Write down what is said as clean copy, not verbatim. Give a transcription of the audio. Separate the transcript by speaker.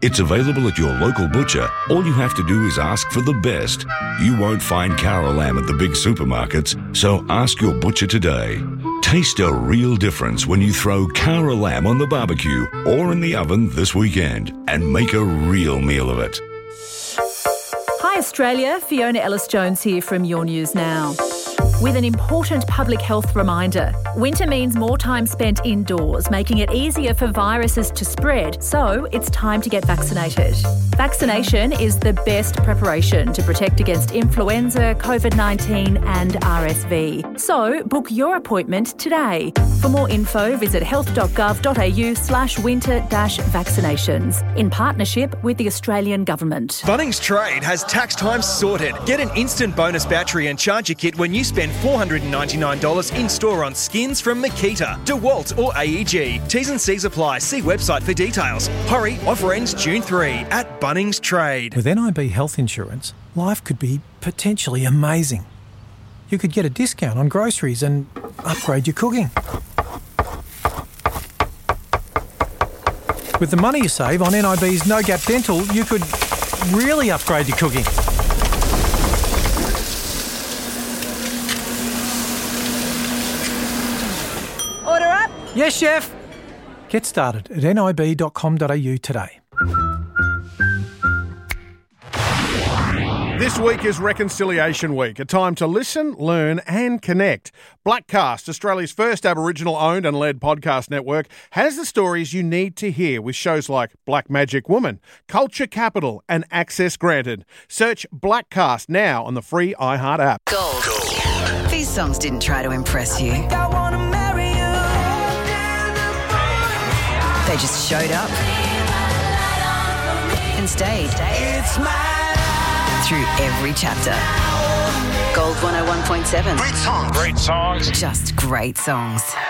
Speaker 1: It's available at your local butcher. All you have to do is ask for the best. You won't find Carol lamb at the big supermarkets, so ask your butcher today. Taste a real difference when you throw Carol lamb on the barbecue or in the oven this weekend and make a real meal of it.
Speaker 2: Hi Australia, Fiona Ellis-Jones here from Your News Now. With an important public health reminder. Winter means more time spent indoors, making it easier for viruses to spread, so it's time to get vaccinated. Vaccination is the best preparation to protect against influenza, COVID-19 and RSV. So book your appointment today. For more info, visit health.gov.au/winter-vaccinations in partnership with the Australian Government.
Speaker 3: Bunnings Trade has tax time sorted. Get an instant bonus battery and charger kit when you spend $499 in-store on skins from Makita, DeWalt or AEG. T's and C's apply. See website for details. Hurry, offer ends June 3 at Bunnings Trade.
Speaker 4: With NIB Health Insurance, life could be potentially amazing. You could get a discount on groceries and upgrade your cooking. With the money you save on NIB's No Gap Dental, you could really upgrade your cooking.
Speaker 2: Order up.
Speaker 4: Yes, chef. Get started at nib.com.au today.
Speaker 5: This week is Reconciliation Week, a time to listen, learn and connect. Blackcast, Australia's first Aboriginal-owned and led podcast network, has the stories you need to hear with shows like Black Magic Woman, Culture Capital and Access Granted. Search Blackcast now on the free iHeart app.
Speaker 6: Gold. These songs didn't try to impress you. They just showed up and stayed through every chapter. Gold 101.7.
Speaker 7: Great songs.
Speaker 6: Just great songs.